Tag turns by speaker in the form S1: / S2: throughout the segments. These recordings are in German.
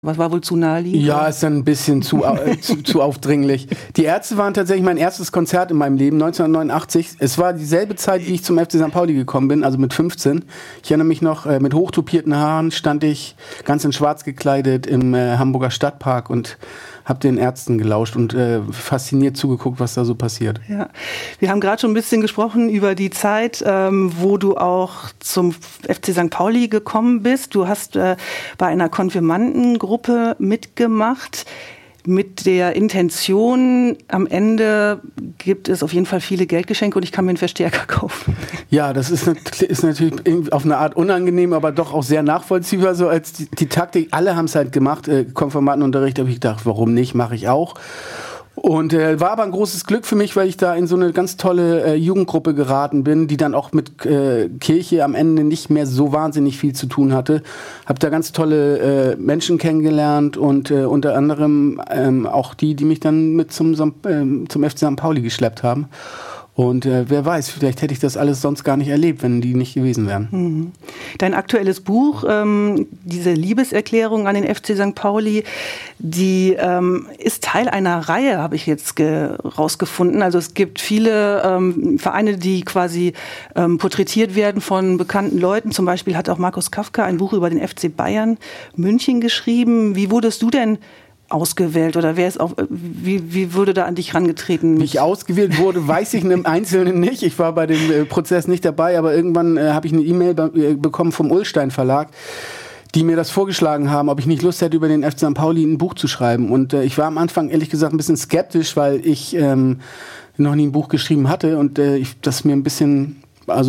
S1: Was war wohl zu naheliegend?
S2: Ja, ist dann ein bisschen zu aufdringlich. Die Ärzte waren tatsächlich mein erstes Konzert in meinem Leben, 1989. Es war dieselbe Zeit, wie ich zum FC St. Pauli gekommen bin, also mit 15. Ich erinnere mich noch, mit hochtupierten Haaren stand ich ganz in schwarz gekleidet im Hamburger Stadtpark und habe den Ärzten gelauscht und fasziniert zugeguckt, was da so passiert.
S1: Ja. Wir haben gerade schon ein bisschen gesprochen über die Zeit, wo du auch zum FC St. Pauli gekommen bist. Du hast bei einer Konfirmandengruppe mitgemacht. Mit der Intention, am Ende gibt es auf jeden Fall viele Geldgeschenke und ich kann mir einen Verstärker kaufen.
S2: Ja, das ist natürlich auf eine Art unangenehm, aber doch auch sehr nachvollziehbar, so als die Taktik. Alle haben es halt gemacht, Konfirmandenunterricht, habe ich gedacht, warum nicht, mache ich auch. Und war aber ein großes Glück für mich, weil ich da in so eine ganz tolle Jugendgruppe geraten bin, die dann auch mit Kirche am Ende nicht mehr so wahnsinnig viel zu tun hatte. Habe da ganz tolle Menschen kennengelernt und unter anderem auch die mich dann mit zum FC St. Pauli geschleppt haben. Und wer weiß, vielleicht hätte ich das alles sonst gar nicht erlebt, wenn die nicht gewesen wären.
S1: Mhm. Dein aktuelles Buch, diese Liebeserklärung an den FC St. Pauli, die ist Teil einer Reihe, habe ich jetzt rausgefunden. Also es gibt viele Vereine, die quasi porträtiert werden von bekannten Leuten. Zum Beispiel hat auch Markus Kafka ein Buch über den FC Bayern München geschrieben. Wie wurdest du denn ausgewählt oder wie wurde da an dich herangetreten?
S2: Wie ich ausgewählt wurde, weiß ich im Einzelnen nicht. Ich war bei dem Prozess nicht dabei, aber irgendwann habe ich eine E-Mail bekommen vom Ullstein Verlag, die mir das vorgeschlagen haben, ob ich nicht Lust hätte, über den FC St. Pauli ein Buch zu schreiben. Und ich war am Anfang ehrlich gesagt ein bisschen skeptisch, weil ich noch nie ein Buch geschrieben hatte und das mir ein bisschen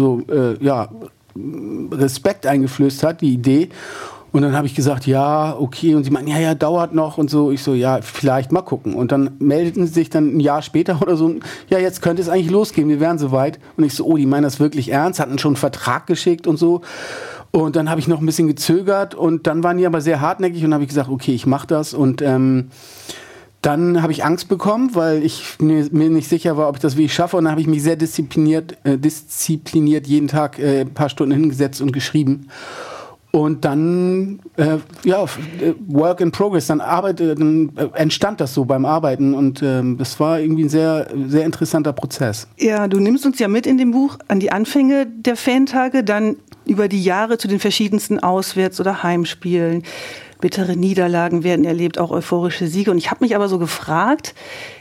S2: Respekt eingeflößt hat, die Idee. Und dann habe ich gesagt, ja, okay. Und sie meinten, ja, dauert noch und so. Ich so, ja, vielleicht mal gucken. Und dann meldeten sie sich dann ein Jahr später oder so, ja, jetzt könnte es eigentlich losgehen, wir wären soweit. Und ich so, oh, die meinen das wirklich ernst, hatten schon einen Vertrag geschickt und so. Und dann habe ich noch ein bisschen gezögert und dann waren die aber sehr hartnäckig und habe ich gesagt, okay, ich mache das. Und dann habe ich Angst bekommen, weil ich mir nicht sicher war, ob ich das wirklich schaffe. Und dann habe ich mich sehr diszipliniert jeden Tag ein paar Stunden hingesetzt und geschrieben. Und dann, Work in Progress, dann entstand das so beim Arbeiten und das war irgendwie ein sehr, sehr interessanter Prozess.
S1: Ja, du nimmst uns ja mit in dem Buch an die Anfänge der Fantage, dann über die Jahre zu den verschiedensten Auswärts- oder Heimspielen. Bittere Niederlagen werden erlebt, auch euphorische Siege. Und ich habe mich aber so gefragt,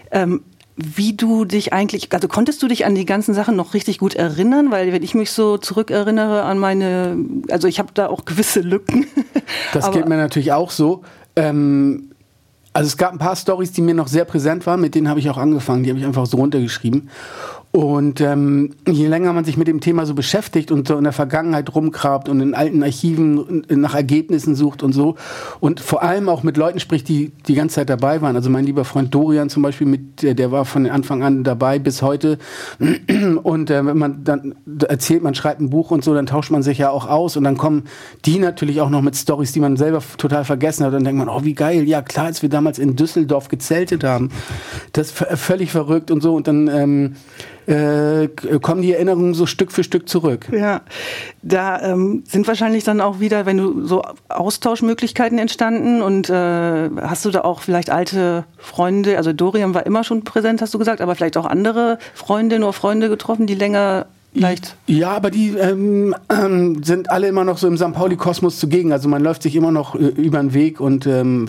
S1: wie du dich eigentlich, also konntest du dich an die ganzen Sachen noch richtig gut erinnern? Weil wenn ich mich so zurückerinnere an also ich habe da auch gewisse Lücken.
S2: Das geht mir natürlich auch so. Also es gab ein paar Storys, die mir noch sehr präsent waren, mit denen habe ich auch angefangen, die habe ich einfach so runtergeschrieben. Und je länger man sich mit dem Thema so beschäftigt und so in der Vergangenheit rumkrabt und in alten Archiven nach Ergebnissen sucht und so und vor allem auch mit Leuten spricht, die die ganze Zeit dabei waren. Also mein lieber Freund Dorian zum Beispiel, der war von Anfang an dabei bis heute. Und wenn man dann erzählt, man schreibt ein Buch und so, dann tauscht man sich ja auch aus und dann kommen die natürlich auch noch mit Storys, die man selber total vergessen hat. Und dann denkt man, oh wie geil, ja klar, als wir damals in Düsseldorf gezeltet haben. Das ist völlig verrückt und so. Und dann kommen die Erinnerungen so Stück für Stück zurück.
S1: Ja, da sind wahrscheinlich dann auch wieder, wenn du so Austauschmöglichkeiten entstanden und hast du da auch vielleicht alte Freunde, also Dorian war immer schon präsent, hast du gesagt, aber vielleicht auch andere Freundinnen oder Freunde getroffen, die länger vielleicht...
S2: Ja, aber die sind alle immer noch so im St. Pauli-Kosmos zugegen. Also man läuft sich immer noch über den Weg und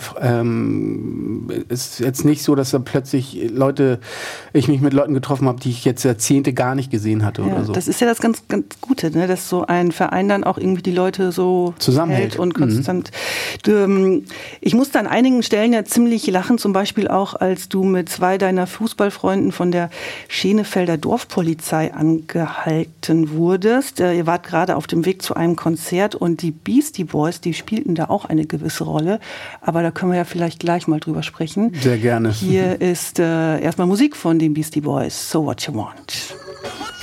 S2: es ist jetzt nicht so, dass da plötzlich ich mich mit Leuten getroffen habe, die ich jetzt Jahrzehnte gar nicht gesehen hatte oder so.
S1: Das ist ja das ganz, ganz Gute, ne? Dass so ein Verein dann auch irgendwie die Leute so
S2: zusammenhält
S1: und konstant. Ich musste an einigen Stellen ja ziemlich lachen, zum Beispiel auch, als du mit 2 deiner Fußballfreunden von der Schenefelder Dorfpolizei angehalten wurdest. Ihr wart gerade auf dem Weg zu einem Konzert und die Beastie Boys, die spielten da auch eine gewisse Rolle. Aber da können wir ja vielleicht gleich mal drüber sprechen.
S2: Sehr gerne.
S1: Hier ist erstmal Musik von den Beastie Boys. So What You Want.